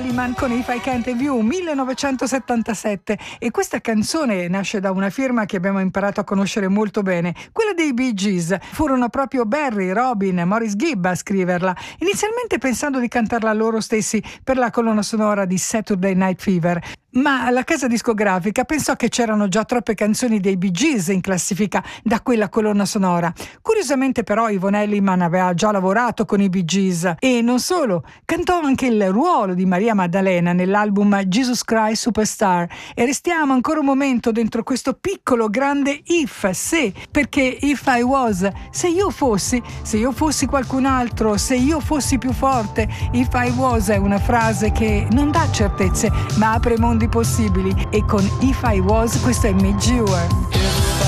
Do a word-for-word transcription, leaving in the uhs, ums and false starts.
Elliman con If I Can't Have You, millenovecentosettantasette, e questa canzone nasce da una firma che abbiamo imparato a conoscere molto bene, quella dei Bee Gees. Furono proprio Barry, Robin, Maurice Gibb a scriverla, inizialmente pensando di cantarla loro stessi per la colonna sonora di Saturday Night Fever. Ma la casa discografica pensò che c'erano già troppe canzoni dei Bee Gees in classifica da quella colonna sonora. Curiosamente però Yvonne Elliman aveva già lavorato con i Bee Gees e non solo, cantò anche il ruolo di Maria Maddalena nell'album Jesus Christ Superstar. E restiamo ancora un momento dentro questo piccolo grande if, se, perché if I was, se io fossi, se io fossi qualcun altro, se io fossi più forte. If I was è una frase che non dà certezze ma apre mondi possibili, e con If I Was questo è Midge Ure.